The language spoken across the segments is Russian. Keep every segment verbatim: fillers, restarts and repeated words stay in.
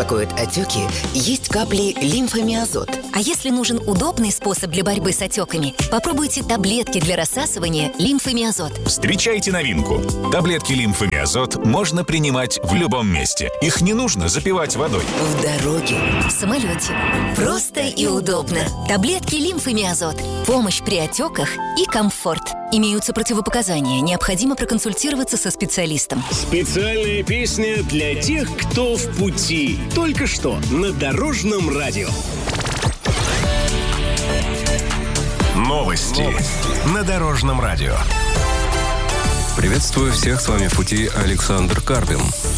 беспокоят отеки, есть капли лимфомиазот. А если нужен удобный способ для борьбы с отеками, попробуйте таблетки для рассасывания лимфомиазот. Встречайте новинку. Таблетки лимфомиазот можно принимать в любом месте. Их не нужно запивать водой. В дороге, в самолете. Просто и удобно. Таблетки лимфомиазот. Помощь при отеках и комфорт. Имеются противопоказания. Необходимо проконсультироваться со специалистом. Специальная песня для тех, кто в пути. Только что на Дорожном радио. Новости, Новости на Дорожном радио. Приветствую всех, с вами в пути Александр Карпин.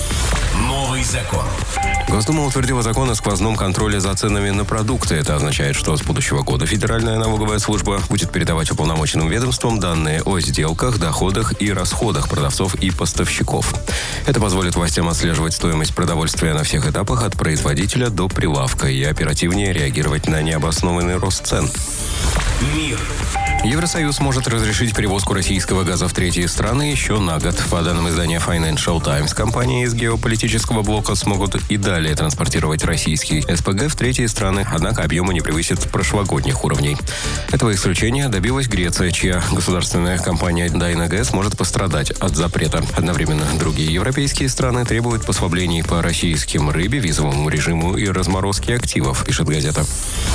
Новый закон. Госдума утвердила закон о сквозном контроле за ценами на продукты. Это означает, что с будущего года Федеральная налоговая служба будет передавать уполномоченным ведомствам данные о сделках, доходах и расходах продавцов и поставщиков. Это позволит властям отслеживать стоимость продовольствия на всех этапах от производителя до прилавка и оперативнее реагировать на необоснованный рост цен. Мир. Евросоюз может разрешить перевозку российского газа в третьи страны еще на год. По данным издания Financial Times, компании из геополитического блока смогут и далее транспортировать российский СПГ в третьи страны, однако объемы не превысят прошлогодних уровней. Этого исключения добилась Греция, чья государственная компания Dynagas может пострадать от запрета. Одновременно другие европейские страны требуют послаблений по российским рыбе, визовому режиму и разморозке активов, пишет газета.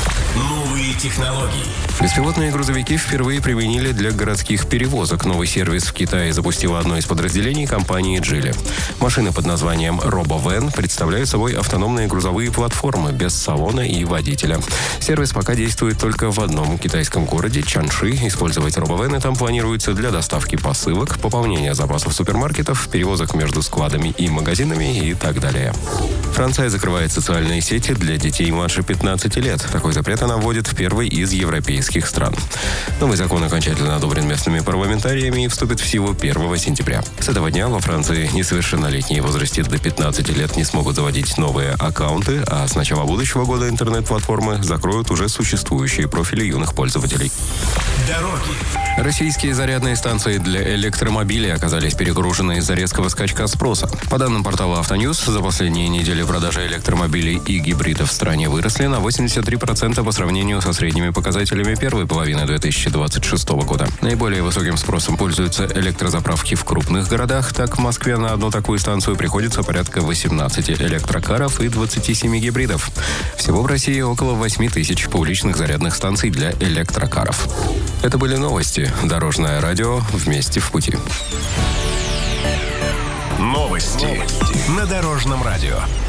Новые технологии. Беспилотные грузовики впервые применили для городских перевозок. Новый сервис в Китае запустило одно из подразделений компании Geely. Машины под названием RoboVan представляют собой автономные грузовые платформы без салона и водителя. Сервис пока действует только в одном китайском городе Чанши. Использовать RoboVan там планируется для доставки посылок, пополнения запасов супермаркетов, перевозок между складами и магазинами и так далее. Франция закрывает социальные сети для детей младше пятнадцати лет. Такой запрет она вводит в первый из европейских стран. Новый закон окончательно одобрен местными парламентариями и вступит в силу первого сентября. С этого дня во Франции несовершеннолетние в возрасте до пятнадцати лет не смогут заводить новые аккаунты, а с начала будущего года интернет-платформы закроют уже существующие профили юных пользователей. Дороги. Российские зарядные станции для электромобилей оказались перегружены из-за резкого скачка спроса. По данным портала Автоньюз, за последние недели продажи электромобилей и гибридов в стране выросли на восемьдесят три процента по сравнению со средними показателями первой половины две тысячи двадцать шестого года. Наиболее высоким спросом пользуются электрозаправки в крупных городах. Так, в Москве на одну такую станцию приходится порядка восемнадцати электрокаров и двадцати семи гибридов. Всего в России около восьми тысяч публичных зарядных станций для электрокаров. Это были новости. Дорожное радио. Вместе в пути. Новости на Дорожном радио.